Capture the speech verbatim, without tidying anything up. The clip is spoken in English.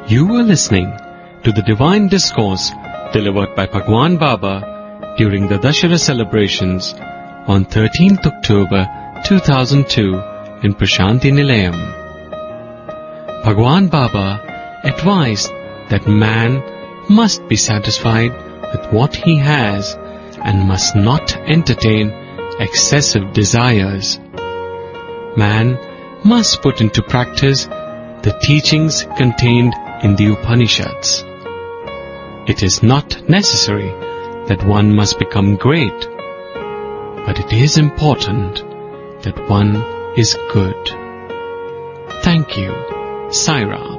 You were listening to the Divine Discourse delivered by Bhagwan Baba during the Dashera celebrations on thirteenth October two thousand two in Prashanti Nilayam. Bhagwan Baba advised that man must be satisfied with what he has and must not entertain excessive desires. Man must put into practice the teachings contained in the Upanishads. It is not necessary that one must become great, but it is important that one is good. Thank you. Sai Ram.